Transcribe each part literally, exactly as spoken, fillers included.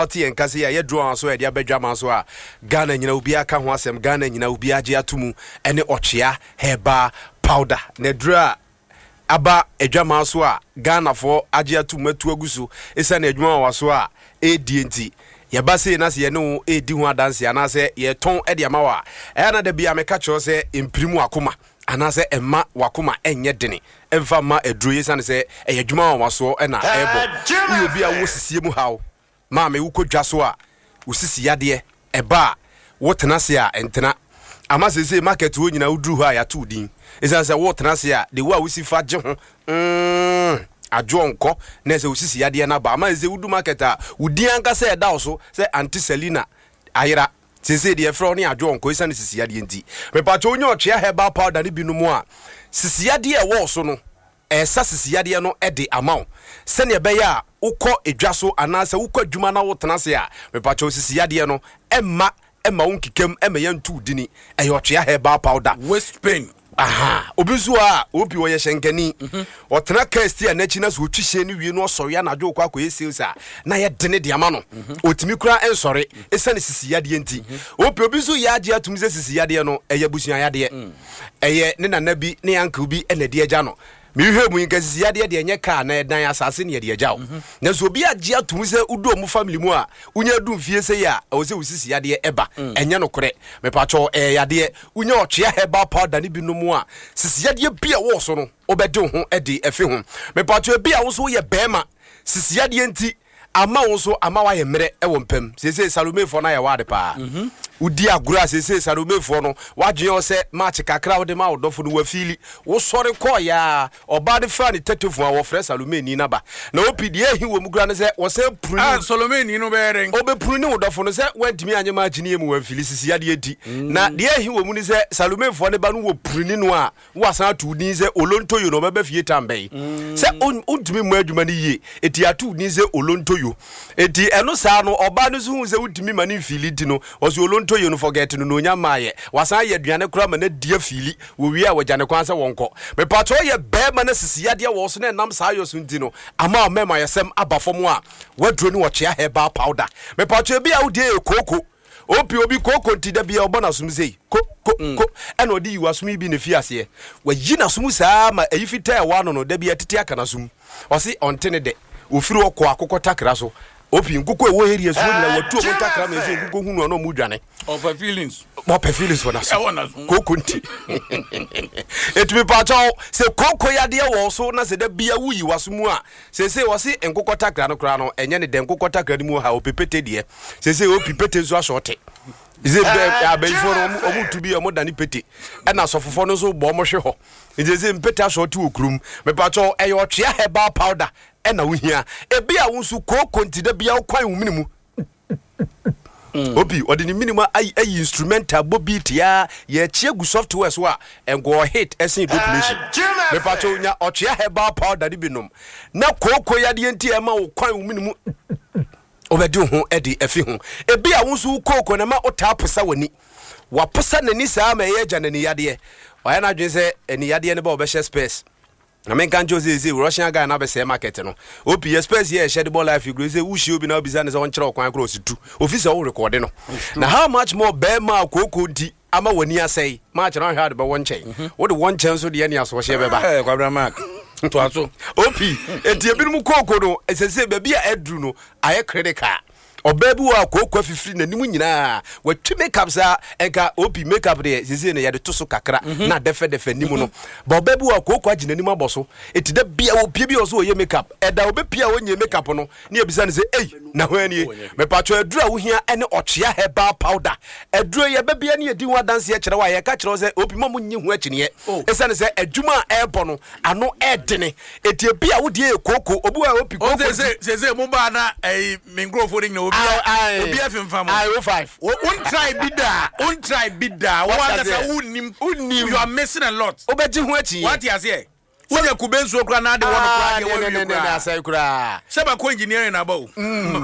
ati enkase ya ye draw so e dia badwama so a Ghana nyina obi aka ho asem Ghana nyina obi age atumu ene ochia heba powder na dra aba adwama so a Ghana for age atumu atu aguso esa na adwuma wa so a e die nti ye ba se na se ye no e di ho adanse ana se ye ton e de ama wa e na da bia me ka cho se imprimu akoma ana se emma wakoma enye dene emfa ma eduro yesa ne se e adwuma wa so e na ebo we obi a wo sisie mu hawo ma me wukodwa so a usisi yade eba wotena se a entena ama se se market wo nyina uduru ho a ya to din esa se wotena se a de wo a usifa je ho mm adwo nko na se usisi yade na ba ama se udu market a udin anka se eda so se anti Selina ayira se se de efro ne adwo nko esa ne sisi yade nti me pa cho onyo chia herbal powder ne binu mu a sisi yade e wo so no esa sisi yade no e de amaw se ne be ya ukọ edwaso anase ukọ adwuma na wotenase a mepacho sisi yade no emma emma wonkikem emma yantu dini eyotwea herbal powder waist pain aha obizu a obi wo ye shenkani otena cast ya nachi na so twihye ni wie no osori ya na dwo kwa kwa sales a na ye dene de ama no otimi kura ensori esa ne sisi yade enti obi obizu ya age atum se sisi yade no eye busuan yade eye ne nanabi ne yanka obi ene de agya no mi hwe mu nkasisi yade de enye ka na edan asase ne de agyawo na so obi age atum se udo mu family mu a unya du mfie se ya o se usisi yade eba enye no kore me pacho e yade unya otwea herbal powder ni bi no mu a sisi yade bia wo so no obede ho e de efe ho me pacho bia wo so ye bema sisi yade enti ama wo so ama wa ye mere e wo mpam sese Salome fo na ye wade pa udi agura sese Salome fo no wadwen se match kakra wo de ma wodofo no wafili wo sori ko ya oba de fa ni tetefo a wo fre Salome ni na ba na opidi ehi wo mugura ne se wo se pruni ah Salome ni no beren obe pruni wodofo no se wantimi anye ma agini emu wafili sisi yade edi na de ehi wo mu ni se Salome fo ne ba no wo pruni no a wo asan to ni se olonto yo no baba fie tambe se ontimi mu adwuma ni ye eti atu ni se olonto yo eti eno sa no oba no so hu se utimi mani fili di no o so olonto yo no forget no no nya maaye wasan ye aduane kura ma na dia fili wo wi a wajane kwan se wonko me pato ye be ma na sisi yade wo so na nam sa yo so ndi no ama o mema yesem abafom a waduro ni wo chia herbal powder me pato bi a wo die koko opi obi koko nti da bia obana sum sei ko ko ko eno di yiwasum bi ne fiase wa yi na sum saa ma ayifita e wa no no da bia tete aka na sum osi ontene de ofiri okọ akokọ takra so opi nkoko e wo area so na watu o takra ma so nkoko hunu no mu dwane of a feelings mo pe feelings for na so koko nti etumi pa chaw se koko yade e wo so na se da bia wuyi wasum a se se wo se nkoko takra no kra no enye ne de nkoko takra ni mu ha opepete de se se opi pete so ashote ize be abayifo no omu tubi omu dani pete e na sofofo no so bo mo hwe ho ize mpete ashote okurum me pa chaw e yo twea herbal powder e na wo hia e bia wo nsu koko ntida bia wo kwan wo minimu obi odi ni minimum ai ai instrumental bobit ya ye chiegu software so a engo hit esin duplicate me pato nya otwea herbal powder di binom na koko ya de enti e ma wo kwan wo minimu obedi ho e di efi ho e bia wo nsu koko na ma otapesa wani waposa nani saa ma ye gya nani yade wa ya na dwen se eni yade ne ba obehye space na men kan Jose ze Russian guy na be say market no opi space here share the ball life you say ushi obi na obi za ne so nkyere okwan cross tu office o record no na how much more be ma koko nti ama wani asai match na hard be one chain what the one chain so de ne aso hye be ba eh kwabra mark to aso opi enti ebi mu koko no esese be bia edru no aye critical obebu wa kokwa fifiri na nimu nyina watwi makeup sa enka opi makeup de sisi ne yade toso kakra na defe defe nimu no ba obebu wa kokwa gina nimu aboso etida bia opie bia oso ye makeup eda obepia onye makeup no ne ebisa ne se ei na hwani me pacho edura wo hia ene ochia herbal powder edura ye be bia ne edi ho dance ye kire wa ye ka kire se opi mamu nyi ho akine esa ne se adwuma ebo no ano edene etie bia wo die koko obu wa opi koko se se se mo ba na ei mingrofo ring obi afemfam I O five won try bida won try bida what say unim unim you are missing a lot obeji ho achi what you say wonya kubensu okra na de wono kwa de wono ne ne asai kura seba ko engineering na ba o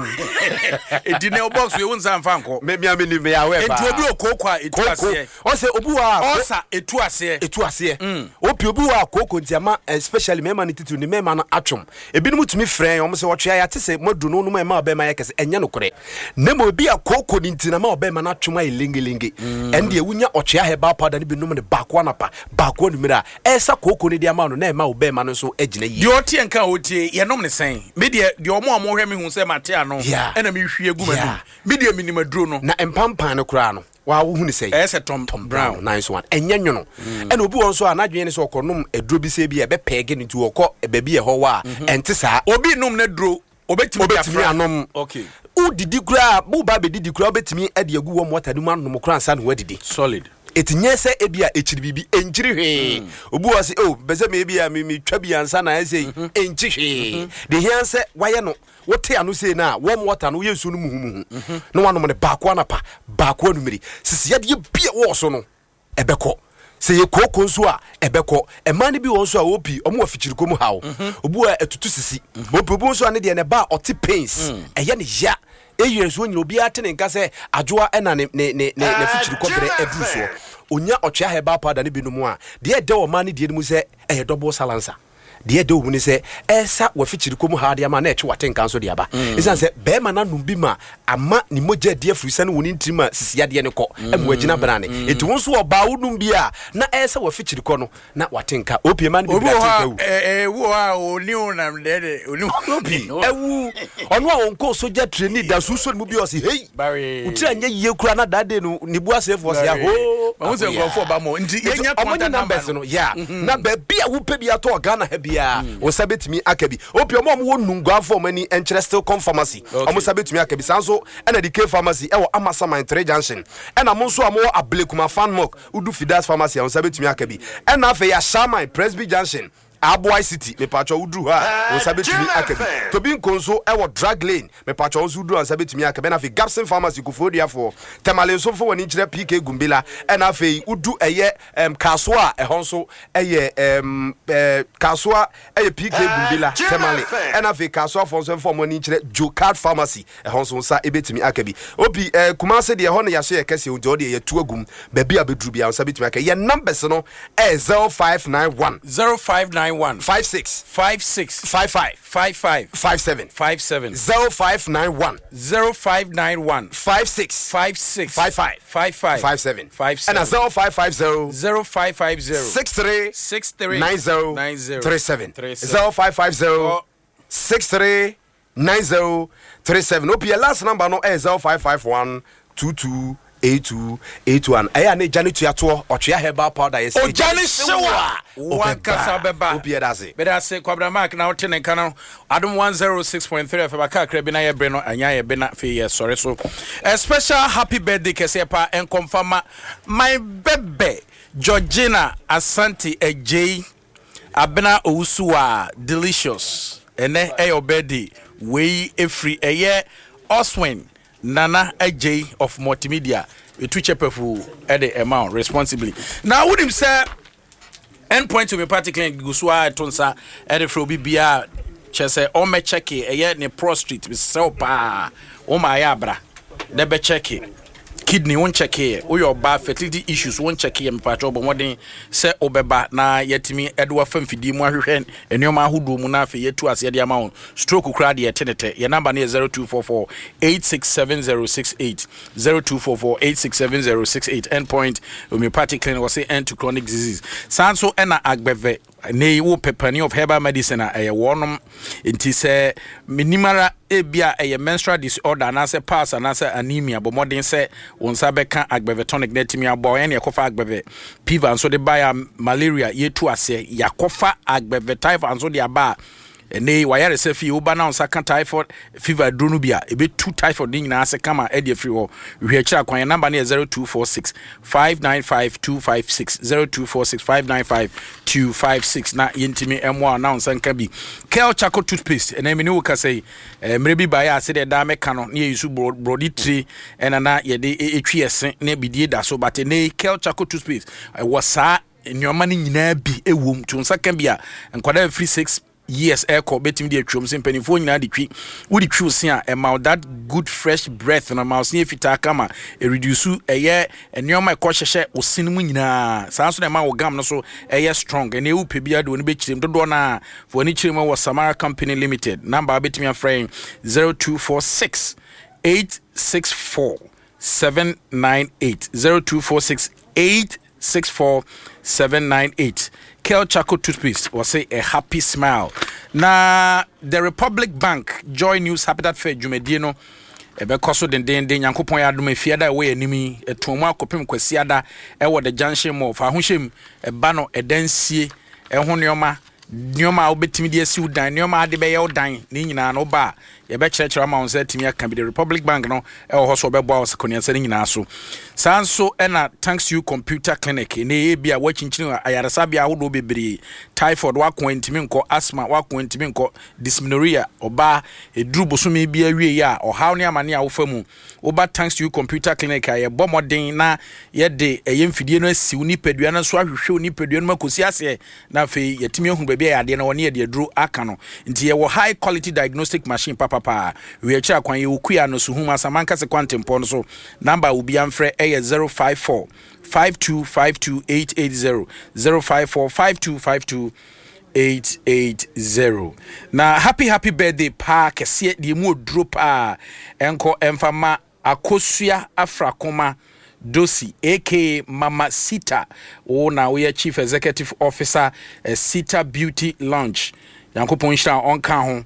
edi ne box we won san fa nko me me me me ya we ba etu obi okokwa etu ase o se obi wa osa etu ase etu ase opi obi wa kokko ntiama especially me ma ne titu ne me ma na atwom ebinom tumi frɛ o mo se wotwe ya te se modu no no ma ma ba ma yakese enya no kore ne mo obi akokko ni ntina ma ba ma na atwom ayi lengelenge ende e wunya ochia heba powder ne binom ne baako anapa baako no mira esa kokko ne dia ma no na ma ba ma no so agina yi di otie nka otie ye nom ne sen me de de omo omo hwe me hu se mate ano ena me hwie gu madu me de minimaduro no na empampan no kura no wa wo hu ne sei ese tom tom brown nice one enya nwono ena obi won so anadwen ne so okonom eduro bi se bi e be pege ne tu okọ ebe bi e ho wa ente saa obi num ne duro obetimi obetimi anom okay u didi kura bu ba be didi kura obetimi ade agu wo mota dum anom kura ansa no wadidi solid etinye se ebia echiri bibi enjiri hwe obu wase oh beze me ebia me twa bi ansa na ese enchi hwe de hian se waye no wote anu se na warm water no yesu no muhumu no wanom ne baako anapa baako anumiri sisi yade bia wo so no ebekọ se ye kokko nso a ebekọ emane bi won so a opi omo afichiriko mu hawo obu a etutu sisi opi obu nso ane de ne ba oti pains eye ne ya eyi so nyiro bi ate ne nka se adwoa ena ne ne ne ne fichiriko bere edu so onya ochia heba powder ne bi no mu a de de o ma ne de mu se eye double silencer de de o mu ne se esa wa fichiriko mu ha de ma na eche wate nka so de aba isan se be ma na numbi ma ama ni moja de afurisa ne woni ntima sisia de ne ko emu agina brane eti won so oba wonum bi a na esa wa fichiriko no na wate nka opi ma ne bi ate nka eh eh wo ha oni onam de de oni opi ewu ono a wonko soja trainee da suso mu bi o se hey utira nya ye kura na dade no ni bu asef was ya ho ma won se ngofo ba mo nti yenya contact numbers no ya na ba bia wo pe bia to Ghana ha bia wo sabetimi akabi opi omo mo wonu ngwafo mani enchre still come pharmacy omo sabetimi akabi sanso ena di K pharmacy e wo Amasama three junction ena mo nso amo Ablekuma Fanmok udu Fidas pharmacy omo sabetimi akabi ena afa ya Shaman Presby junction Aboy City me pacho udru ha o sabetimi akabi to bi nkonso e wo Drag Lane me pacho o udru an sabetimi akabi na fe Gapson pharmacy Kufodi afo Temale so fo woni kire P K Gumbila e na fe udu eye em Kasoa e honso eye em Kasoa eye P K Gumbila Temale e na fe Kasoa fo so fo woni kire Jokard pharmacy e honso sa ebetimi akabi obi Kumase de ho no yaso ye kese o de ye tu agum ba bia bedru bia sabetimi akabi ye numbers no e zero five nine one zero five nine one five six five six five five five five five seven five seven zero five nine one zero five nine one five six five six five five five five five seven five seven and zero five five zero zero five five zero six three six three nine zero nine zero three seven zero five five zero six three nine zero three seven. Opi last number no is zero five five one two two eight two eight one. Aya ne jani tu ato ochia heba powder yes. O jani sewa. One kasa beba. Opi edase. Beda se kwabra mark na wote ne kana adom one oh six point three F M ka kra bi na ye bre no anya ye be na fe ye sore so. A special happy birthday kese pa en confirm my baby Georgina Asante Ejay abena Owusuwa delicious. Ene e your birthday we free eye Oswin Nana Ejay of multimedia etu chepefu e the amount responsibly. Now would him say end point to me particularly gusua tonsa e the fro bibia chese o me check e ye ne prostrate be so pa o ma ya bra de be check kidney won check here o your ba fertility issues won check here me patcho bo modern se obeba na yetimi edwa famfidi mu ahwehwe enioma ahodo mu na afi yetu ase de amount stroke kura de yetenete ye number na zero two four four eight six seven zero six eight zero two four four eight six seven zero six eight endpoint homeopathic clinic was say end to chronic disease sanso ena agbeve ne wo pepani of herbal medicine a ye wonom enti se minimara ebia a menstrual disorder na se pass na se anemia bo modern se wonsa beka agbevitonic netimi abo ene yakofa agbeve piva nso de baya malaria yetu ase yakofa agbeve typhoid nso de aba ene wayare se fi oba na onsa kan typhoid fever dronu bia ebe two typhoid din na ase kama e de free ho hwe kira kwan number na zero two four six five nine five two five six zero two four six five nine five two five six na yentimi emo na onsa kan bi Kel Chaco toothpaste ene me ne wo ka say mrebi ba ya ase de da meka no na yesu brody tree ena na ye de etwi ese na bidie da so but ne Kel Chaco toothpaste was sa nneɛma no nyinaa bi ɛwom to nsa ka bi a nkwadaa free six years echo betimi de atwom se mpanifo nyina de twi wo de twi se a emau that good fresh breath na mouse ne fita kama e reduce eye enoma ekọ hyehye wo sin mu nyina saa so na ma wo gam no so eye strong ene wu pe bia de oni be kirem dodo na fo ni kirem wo Samara Company Limited number betimi afrain zero two four six eight six four seven nine eight zero two four six eight six four seven nine eight. Kel Chaco toothpaste was say a happy smile. Na the Republic Bank Joy News Habitat Fair Jumedino ebe koso den den den Yankopon ya dum fiada we animi etomo akopem kwasiada e wo the junction mo fa hohyem e ba no edansie e ho neoma neoma obetimi de asiw dan neoma ade be ye dan ni nyina no ba ye be kyerɛkyerɛ ma won sɛ timi aka bi the Republic Bank no e wo so be boa sekoniansa ni nyina so sanso e na thanks you computer clinic ne e bia wachinchin ayaresa bia wodo bebre typhoid wakon ntimi nko asthma wakon ntimi nko dysmenorrhea oba eduru bosome bia wie ya ohaw ne amane a wo famu oba thanks you computer clinic aye bomoden na ye de eye mfidie no asiw ni padua no so ahwehwe ni padua no makosi ase na fe yetimi ehunu bia ya de na woni ye de duru aka no nti ye wo high quality diagnostic machine papa pa we e kira kwan ye okuya no so huma samanka se kwantempo no so number will be amfre e zero five four five two five two eight eight zero zero five four five two five two eight eight zero. Na happy happy birthday pa kese de mu odro pa enko emfama akosua afrakoma Dosi aka Mama Sita o na we chief executive officer uh, Sita Beauty Lounge yankopon hira onka ho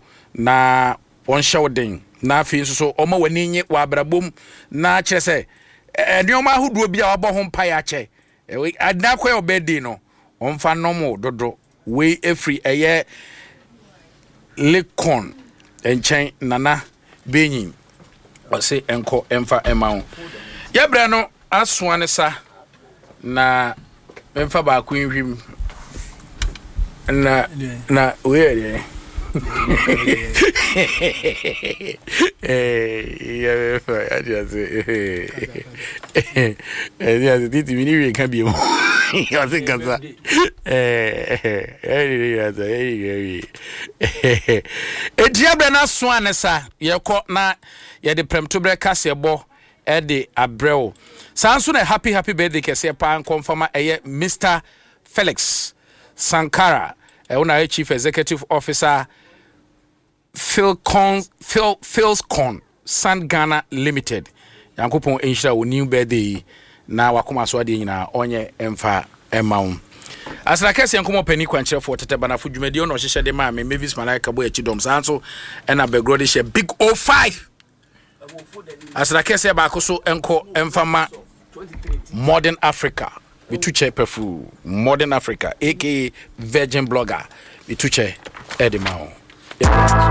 na on showden na afi nso so oma wani nye wa abrabom na kire se nneoma ahoduo bia wabɔ ho mpa ya che adna kwa obedi no onfa nomo dodo we every eye lekon enchen nana benyin ose enko emfa emawo yebra no aswane sa na emfa ba ku nhwim na na we eh yeah I just eh yeah did you mean can be I think that eh eh eh ediabra na swane sa yekọ na ye de premto breka se bo e de abrel sanso na happy happy birthday kese pa confirm eye Mister Felix Sankara e una chief executive officer Philcon Phil Philcon San Ghana Limited yankopon enhira wo new birthday na wakoma so ade nyina onye emfa emawo asra kese yankomo pani kwankyere for tete bana fudwumadi ono hyehye de ma me Mavis Malaika bo echi dom sanso ena begrode she big oh five asra kese ba koso enko emfama Modern Africa bituche pefu Modern Africa aka Virgin Blogger bituche edemao. Yeah.